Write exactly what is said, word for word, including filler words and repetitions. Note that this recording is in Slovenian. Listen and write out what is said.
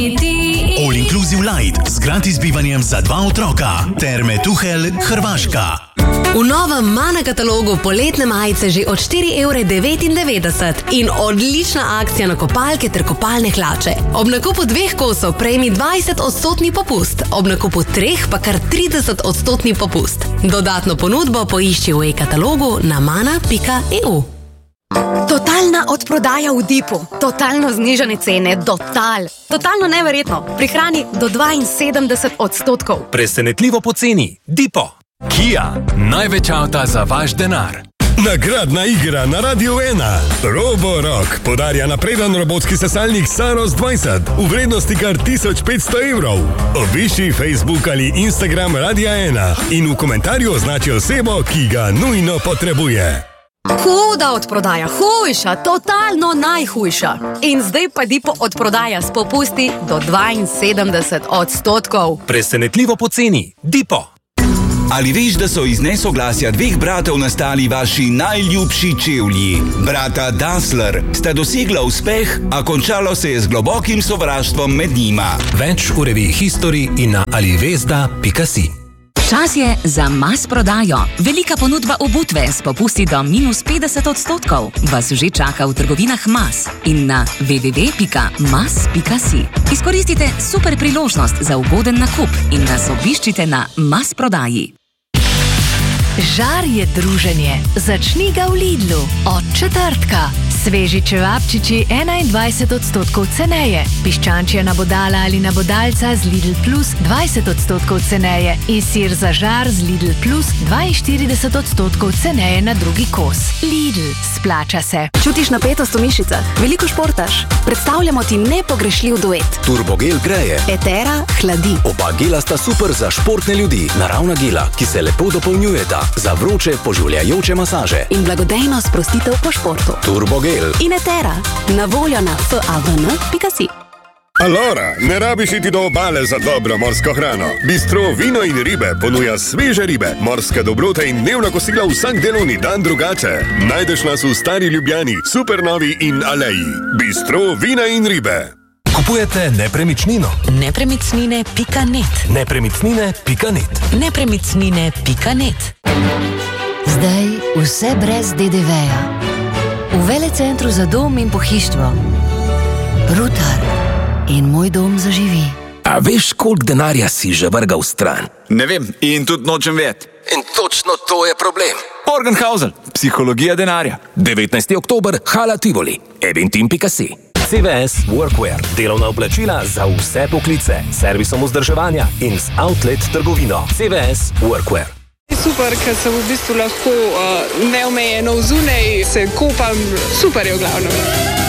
All Inclusive Light z gratis bivanjem za dva otroka. Terme Tuhelj, Hrvaška. V novem Mana katalogu poletne majice že od štiri evre devetindevetdeset in odlična akcija na kopalke ter kopalne hlače. Ob nakupu dveh kosov prejmi dvajset odstotni popust, ob nakupu treh pa kar trideset odstotni popust. Dodatno ponudbo poišči v e-katalogu na mana pika e u. Totalna odprodaja v Dipu. Totalno znižane cene. Total. Totalno neverjetno. Prihrani do dvainsedemdeset odstotkov. Presenetljivo poceni. Dipo. Kia. Največ avta za vaš denar. Nagradna igra na Radiu ena. Roborock podarja napreden robotski sesalnik Saros dvajset v vrednosti kar tisoč petsto evrov. Obišči Facebook ali Instagram Radia ena in v komentarju označi osebo, ki ga nujno potrebuje. Huda odprodaja, hujša, totalno najhujša. In zdaj pa Dipo odprodaja s popusti do dvainsedemdeset odstotkov. Presenetljivo poceni. Dipo. Ali veš, da so iz nesoglasja dveh bratov nastali vaši najljubši čevlji? Brata Dassler sta dosegla uspeh, a končalo se je z globokim sovraštvom med njima. Več v reviji History in na alivezda pika si. Čas je za Mas prodajo. Velika ponudba obutve s popusti do minus petdeset odstotkov vas že čaka v trgovinah Mas in na w w w pika mas pika si. Izkoristite super priložnost za ugoden nakup in nas obiščite na Mas prodaji. Žar je druženje. Začni ga v Lidlu. Od četrtka. Sveži čevapčiči enaindvajset odstotkov ceneje. Piščančja nabodala ali nabodalca z Lidl Plus dvajset odstotkov ceneje. In sir za žar z Lidl Plus dvainštirideset odstotkov ceneje na drugi kos. Lidl. Splača se. Čutiš napetost v mišicah? Veliko športaš? Predstavljamo ti nepogrešljiv duet. Turbogel greje. Etera hladi. Oba gela sta super za športne ljudi. Naravna gela, ki se lepo dopolnjujeta. Za vroče, poživljajoče masaže. In blagodejno sprostitev po športu. Turbogel. In Etera. Na voljo na favn pika si. Alora, ne rabiš iti do obale za dobro morsko hrano. Bistro Vino in ribe ponuja sveže ribe, morske dobrote in dnevna kosila vsak delovni dan drugače. Najdeš nas v Stari Ljubljani, Supernovi in Aleji. Bistro Vina in ribe. Kupujete nepremičnino? nepremicnine pika net. Nepremičnine pika net. nepremicnine pika net. Zdaj vse brez de de veja. V velecentru za dom in pohištvo. Rutar. In moj dom zaživi. A veš, koliko denarja si že vrgal stran? Ne vem in tudi nočem vedeti. In točno to je problem. Morgenhausen, psihologija denarja. devetnajsti oktober, Hala Tivoli. eventim pika si. C V S Workwear. Delovna oblačila za vse poklice. Servisom vzdrževanja in z outlet trgovino. C V S Workwear. Super, ker sem v bistvu lahko uh, neomejeno vzunaj, se kopam, super je v glavnem.